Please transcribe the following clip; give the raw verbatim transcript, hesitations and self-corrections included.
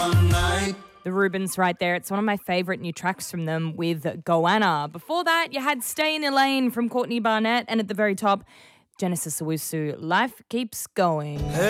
The Rubens right there. It's one of my favourite new tracks from them with Goanna. Before that, you had Stay in Your Lane from Courtney Barnett. And at the very top, Genesis Owusu, Life Keeps Going.